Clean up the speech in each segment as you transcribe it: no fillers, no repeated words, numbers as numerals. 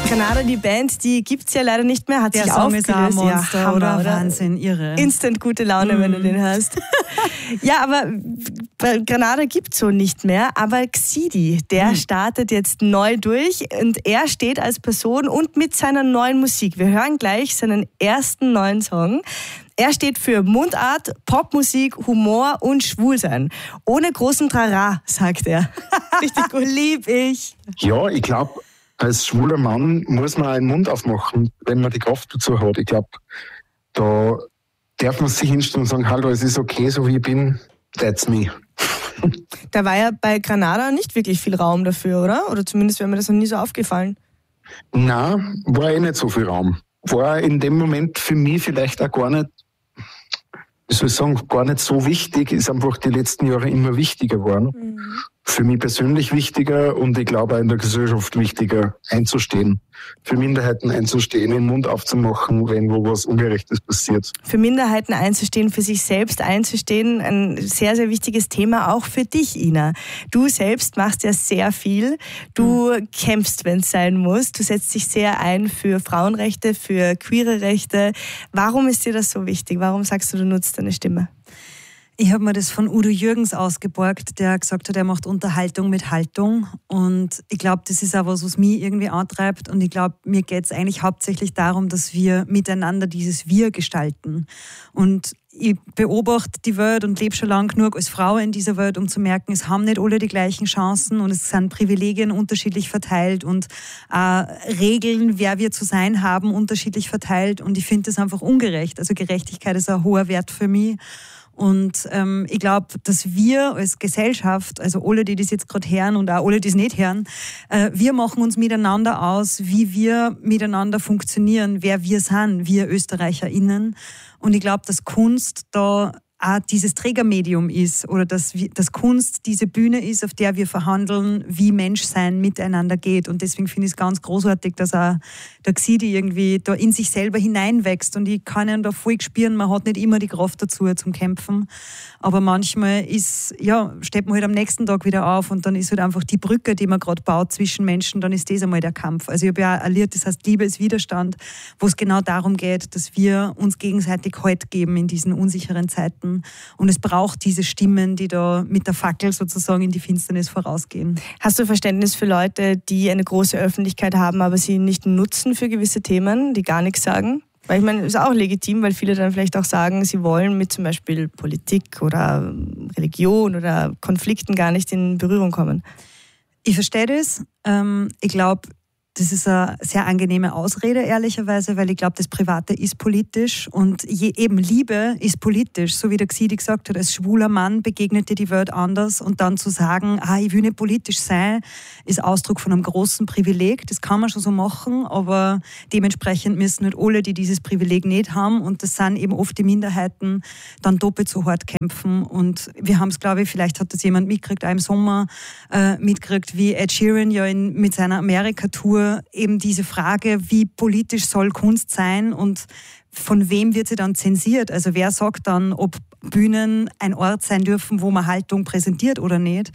Granada, die Band, die gibt es ja leider nicht mehr, hat der sich Song aufgelöst. Ist ein Monster, ja, Hammer, oder? oder? Wahnsinn, irre. Instant gute Laune, wenn du den hörst. Ja, aber Granada gibt es so nicht mehr, aber Xidi, der startet jetzt neu durch und er steht als Person und mit seiner neuen Musik. Wir hören gleich seinen ersten neuen Song. Er steht für Mundart, Popmusik, Humor und Schwulsein. Ohne großen Trara, sagt er. Richtig gut. Lieb ich. Ja, ich glaube, als schwuler Mann muss man einen Mund aufmachen, wenn man die Kraft dazu hat. Ich glaube, da darf man sich hinstellen und sagen, hallo, es ist okay, so wie ich bin, that's me. Da war ja bei Granada nicht wirklich viel Raum dafür, oder? Oder zumindest wäre mir das noch nie so aufgefallen. Nein, war nicht so viel Raum. War in dem Moment für mich vielleicht auch gar nicht, ich soll sagen, gar nicht so wichtig, ist einfach die letzten Jahre immer wichtiger geworden. Für mich persönlich wichtiger und ich glaube auch in der Gesellschaft wichtiger, einzustehen. Für Minderheiten einzustehen, den Mund aufzumachen, wenn wo was Ungerechtes passiert. Für Minderheiten einzustehen, für sich selbst einzustehen, ein sehr, sehr wichtiges Thema auch für dich, Ina. Du selbst machst ja sehr viel. Du kämpfst, wenn es sein muss. Du setzt dich sehr ein für Frauenrechte, für queere Rechte. Warum ist dir das so wichtig? Warum sagst du nutzt deine Stimme? Ich habe mir das von Udo Jürgens ausgeborgt, der gesagt hat, er macht Unterhaltung mit Haltung. Und ich glaube, das ist auch was mich irgendwie antreibt. Und ich glaube, mir geht es eigentlich hauptsächlich darum, dass wir miteinander dieses Wir gestalten. Und ich beobachte die Welt und lebe schon lange genug als Frau in dieser Welt, um zu merken, es haben nicht alle die gleichen Chancen und es sind Privilegien unterschiedlich verteilt und Regeln, wer wir zu sein haben, unterschiedlich verteilt. Und ich finde das einfach ungerecht. Also Gerechtigkeit ist ein hoher Wert für mich. Und ich glaube, dass wir als Gesellschaft, also alle, die das jetzt gerade hören und auch alle, die es nicht hören, wir machen uns miteinander aus, wie wir miteinander funktionieren, wer wir sind, wir ÖsterreicherInnen. Und ich glaube, dass Kunst da auch dieses Trägermedium ist oder dass Kunst diese Bühne ist, auf der wir verhandeln, wie Menschsein miteinander geht. Und deswegen finde ich es ganz großartig, dass auch der Xidi irgendwie da in sich selber hineinwächst. Und ich kann ihn da voll spüren, man hat nicht immer die Kraft dazu zum Kämpfen. Aber manchmal steht man halt am nächsten Tag wieder auf und dann ist halt einfach die Brücke, die man gerade baut zwischen Menschen, dann ist das einmal der Kampf. Also ich habe ja ein Lied, das heißt Liebe ist Widerstand, wo es genau darum geht, dass wir uns gegenseitig Halt geben in diesen unsicheren Zeiten. Und es braucht diese Stimmen, die da mit der Fackel sozusagen in die Finsternis vorausgehen. Hast du Verständnis für Leute, die eine große Öffentlichkeit haben, aber sie nicht nutzen für gewisse Themen, die gar nichts sagen? Weil ich meine, das ist auch legitim, weil viele dann vielleicht auch sagen, sie wollen mit zum Beispiel Politik oder Religion oder Konflikten gar nicht in Berührung kommen. Ich verstehe das. Ich glaube, das ist eine sehr angenehme Ausrede, ehrlicherweise, weil ich glaube, das Private ist politisch und eben Liebe ist politisch. So wie der Xidi gesagt hat, als schwuler Mann begegnet dir die Welt anders und dann zu sagen, ich will nicht politisch sein, ist Ausdruck von einem großen Privileg. Das kann man schon so machen, aber dementsprechend müssen nicht alle, die dieses Privileg nicht haben und das sind eben oft die Minderheiten, dann doppelt so hart kämpfen. Und wir haben es, glaube ich, vielleicht hat das jemand mitgekriegt, auch im Sommer mitgekriegt, wie Ed Sheeran ja mit seiner Amerika-Tour eben diese Frage, wie politisch soll Kunst sein und von wem wird sie dann zensiert? Also wer sagt dann, ob Bühnen ein Ort sein dürfen, wo man Haltung präsentiert oder nicht?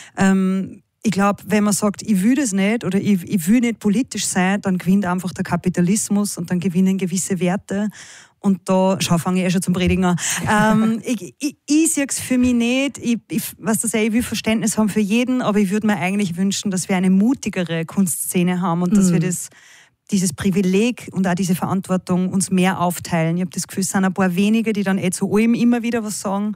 Ich glaube, wenn man sagt, ich will das nicht oder ich will nicht politisch sein, dann gewinnt einfach der Kapitalismus und dann gewinnen gewisse Werte. Und da, fange ich schon zum Predigen an. Ich sehe es für mich nicht. Ich will Verständnis haben für jeden, aber ich würde mir eigentlich wünschen, dass wir eine mutigere Kunstszene haben und dass wir dieses Privileg und auch diese Verantwortung uns mehr aufteilen. Ich habe das Gefühl, es sind ein paar wenige, die dann zu allem immer wieder was sagen.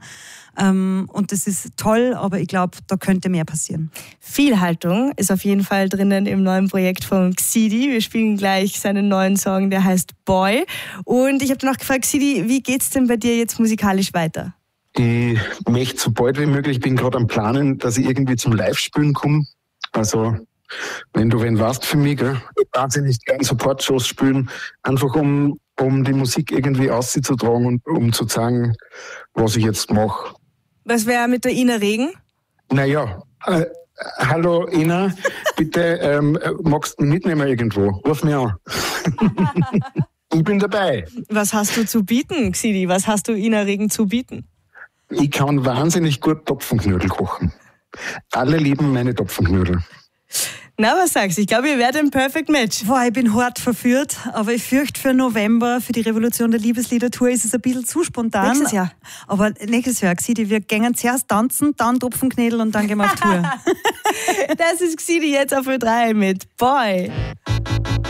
Und das ist toll, aber ich glaube, da könnte mehr passieren. Viel Haltung ist auf jeden Fall drinnen im neuen Projekt von Xidi. Wir spielen gleich seinen neuen Song, der heißt Boy. Und ich habe noch gefragt, Xidi, wie geht's denn bei dir jetzt musikalisch weiter? Ich möchte so bald wie möglich, ich bin gerade am Planen, dass ich irgendwie zum Live-Spielen komme. Also, wenn du wen warst für mich, gell? Ich wahnsinnig gerne Support-Shows spielen, einfach um die Musik irgendwie auszutragen und um zu sagen, was ich jetzt mache. Was wäre mit der Ina Regen? Naja, hallo Ina, bitte magst du mich mitnehmen irgendwo? Ruf mich an. Ich bin dabei. Was hast du zu bieten, Xidi? Was hast du Ina Regen zu bieten? Ich kann wahnsinnig gut Topfenknödel kochen. Alle lieben meine Topfenknödel. Na, was sagst du? Ich glaube, ihr werdet ein Perfect Match. Boah, ich bin hart verführt, aber ich fürchte für November, für die Revolution der Liebeslieder-Tour ist es ein bisschen zu spontan. Nächstes Jahr. Aber nächstes Jahr, Xidi, wir gehen zuerst tanzen, dann Tropfenknädel und dann gehen wir auf Tour. Das ist Xidi jetzt auf Ö3 mit Boy.